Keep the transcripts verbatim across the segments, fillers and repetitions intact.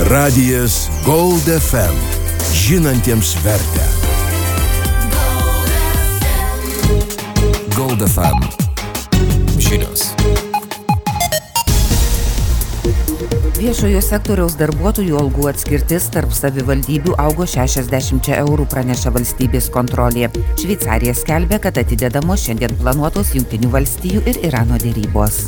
Radijas Gold F M. Žinantiems vertę. Gold F M. Žinios. Viešojo sektoriaus darbuotojų algų atskirtis tarp savivaldybių augo šešiasdešimt eurų, praneša valstybės kontrolė. Šveicarija skelbia, kad atidedamos šiandien planuotos Jungtinių valstijų ir Irano derybos.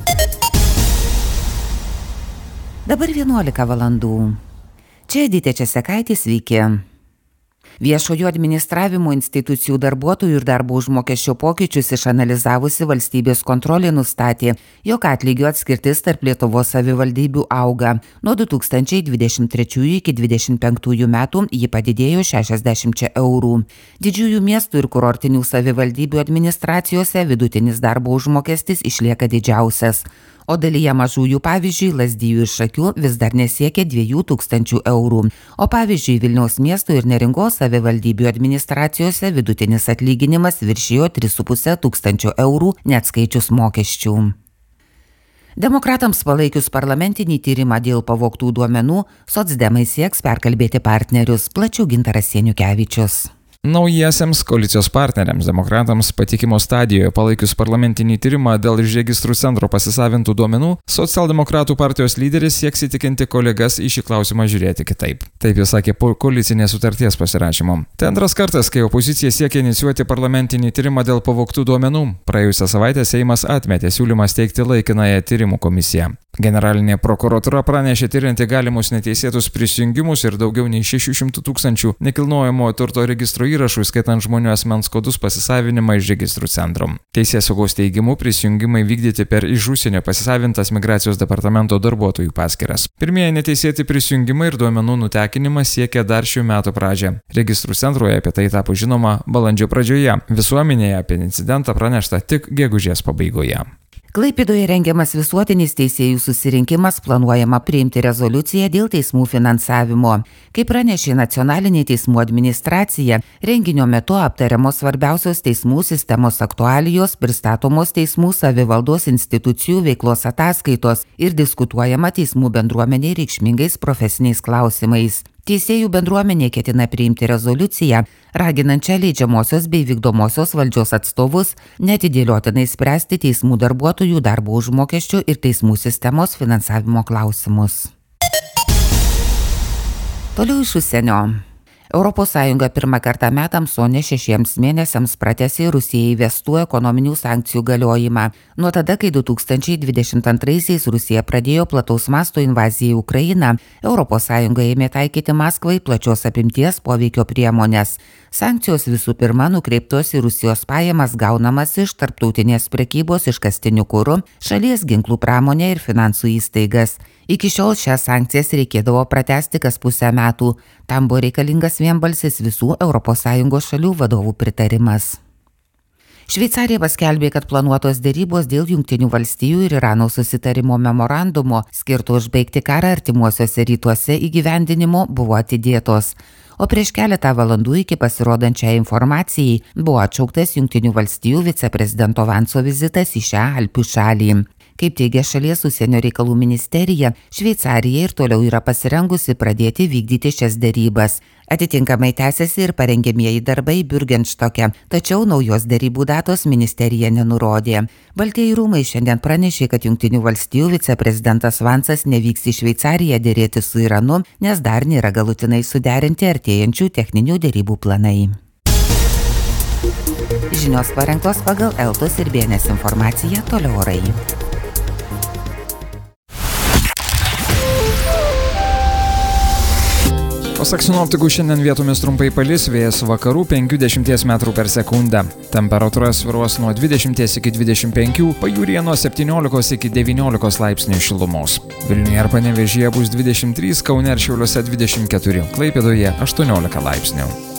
Dabar vienuolika valandų. Čia Edita Česekaitė, sveiki. Viešojo administravimo institucijų darbuotojų ir darbo užmokesčio pokyčius išanalizavusi valstybės kontrolė nustatė, jog atlygio atskirtis tarp Lietuvos savivaldybių auga. Nuo du tūkstančiai dvidešimt trečiųjų iki dvidešimt penktųjų metų ji padidėjo šešiasdešimt eurų. Didžiųjų miestų ir kurortinių savivaldybių administracijose vidutinis darbo užmokestis išlieka didžiausias. O dalyje mažųjų, pavyzdžiui, Lazdijų ir Šakių vis dar nesiekia dviejų tūkstančių eurų. O pavyzdžiui, Vilniaus miesto ir Neringos savivaldybių administracijose vidutinis atlyginimas viršijo tris su puse tūkstančio eurų, neatskaičius mokesčių. Demokratams palaikius parlamentinį tyrimą dėl pavogtų duomenų, socdemai sieks perkalbėti partnerius, plačiau Gintaras Sieniukevičius. Naujiesiems koalicijos partneriams demokratams patikimo stadijoje palaikius parlamentinį tyrimą dėl iš registrų centro pasisavintų duomenų, socialdemokratų partijos lyderis sieks įtikinti kolegas į šį klausimą žiūrėti kitaip. Taip jis sakė po koalicinės sutarties pasirašymo. Tai antras kartas, kai opozicija siekia inicijuoti parlamentinį tyrimą dėl pavogtų duomenų. Praėjusią savaitę Seimas atmetė siūlymą steigti laikinąją tyrimų komisiją. Generalinė prokuratūra pranešė tyrinti galimus neteisėtus prisijungimus ir daugiau nei šešių šimtų tūkstančių nekilnojamojo turto registro įrašų, skaitant žmonių asmens kodus pasisavinimą iš registrų centro. Teisėsaugos teigimu prisijungimai vykdyti per iš užsienio pasisavintas migracijos departamento darbuotojų paskyras. Pirmieji neteisėti prisijungimai ir duomenų nutekinimas siekia dar šių metų pradžią. Registrų centroje apie tai tapo žinoma balandžio pradžioje. Visuomenėje apie incidentą pranešta tik gegužės pabaigoje. Klaipėdoje rengiamas visuotinis teisėjų susirinkimas, planuojama priimti rezoliuciją dėl teismų finansavimo. Kaip pranešė nacionalinė teismų administracija, renginio metu aptariamos svarbiausios teismų sistemos aktualijos, pristatomos teismų savivaldos institucijų veiklos ataskaitos ir diskutuojama teismų bendruomeniai reikšmingais profesiniais klausimais. Teisėjų bendruomenė ketina priimti rezoliuciją, raginančią leidžiamosios bei vykdomosios valdžios atstovus neatidėliotinai spręsti teismų darbuotojų darbo užmokesčių ir teismų sistemos finansavimo klausimus. Toliau iš užsienio. Europos Sąjunga pirmą kartą metams, o ne šešiems mėnesiams pratęsė Rusijai įvestų ekonominių sankcijų galiojimą. Nuo tada, kai du tūkstančiai dvidešimt antraisiais Rusija pradėjo plataus masto invaziją į Ukrainą, Europos Sąjunga ėmė taikyti Maskvai plačios apimties poveikio priemonės. Sankcijos visų pirma nukreiptos į Rusijos pajamas gaunamas iš tarptautinės prekybos iškastiniu kuru, šalies ginklų pramonę ir finansų įstaigas. Iki šiol šias sankcijas reikėdavo pratęsti kas pusę metų. Tam buvo reikalingas vienbalsis visų Europos Sąjungos šalių vadovų pritarimas. Šveicarija paskelbė, kad planuotos derybos dėl Jungtinių valstijų ir Irano susitarimo memorandumo skirto užbaigti karą artimuosiuose rytuose įgyvendinimo buvo atidėtos. O prieš keletą valandų iki pasirodančiai informacijai buvo atšauktas Jungtinių valstijų viceprezidento Vanso vizitas į šią Alpių šalį. Kaip teigia šalies užsienio reikalų ministerija, Šveicarija ir toliau yra pasirengusi pradėti vykdyti šias derybas. Atitinkamai tęsiasi ir parengiamieji darbai Bürgenstocke, tačiau naujos derybų datos ministerija nenurodė. Baltieji rūmai šiandien pranešė, kad Jungtinių valstijų viceprezidentas Vansas nevyks į Šveicariją derėti su Iranu, nes dar nėra galutinai suderinti artėjančių techninių derybų planai. Žinios parengtos pagal Eltos ir B N S informaciją, toliau orai. Pasak sinoptikų šiandien vietomis trumpai palis, vėjas vakarų penkių dešimties metrų per sekundę. Temperatūra svyruos nuo dvidešimties iki dvidešimt penkių, pajūryje nuo septyniolikos iki devyniolikos laipsnių šilumos. Vilniuje ir Panevėžyje bus dvidešimt trys, Kaune ir Šiauliuose dvidešimt keturi, Klaipėdoje aštuoniolika laipsnių.